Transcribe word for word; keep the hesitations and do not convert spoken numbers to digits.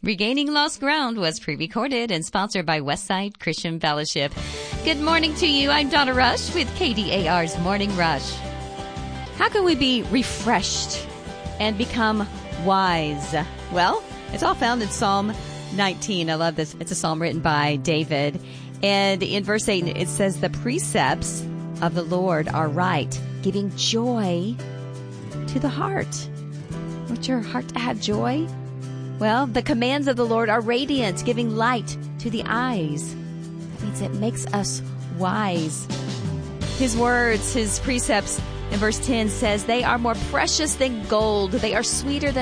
Regaining Lost Ground was pre-recorded and sponsored by Westside Christian Fellowship. Good morning to you. I'm Donna Rush with K D A R's Morning Rush. How can we be refreshed and become wise? Well, it's all found in Psalm nineteen. I love this. It's a psalm written by David. And in verse eight, it says, the precepts of the Lord are right, giving joy to the heart. Want your heart to have joy? Well, the commands of the Lord are radiant, giving light to the eyes. That means it makes us wise. His words, his precepts in verse ten says, they are more precious than gold. They are sweeter than